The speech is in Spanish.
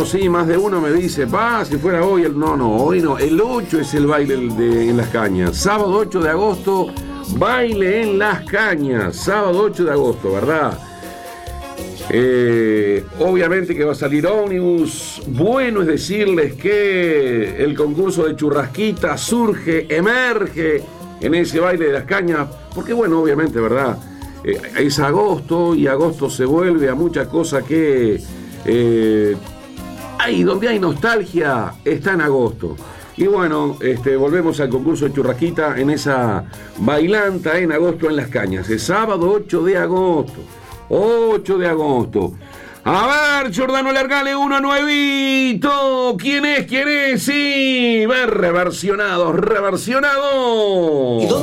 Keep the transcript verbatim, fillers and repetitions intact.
uno, sí, más de uno me dice, pa, si fuera hoy, el no, no, hoy no, el ocho es el baile de, en Las Cañas, sábado ocho de agosto, baile en Las Cañas, sábado ocho de agosto, ¿verdad? Eh, obviamente que va a salir ómnibus. Bueno es decirles que el concurso de churrasquita surge, emerge en ese baile de Las Cañas, porque bueno, obviamente, ¿verdad? Eh, es agosto y agosto se vuelve a mucha cosa que eh, hay, donde hay nostalgia está en agosto. Y bueno, este, volvemos al concurso de churrasquita en esa bailanta en agosto en Las Cañas, el sábado ocho de agosto. ocho de agosto. A ver, Giordano Largale, uno nuevito. ¿Quién es? ¿Quién es? Sí, ver, reversionado, reversionado.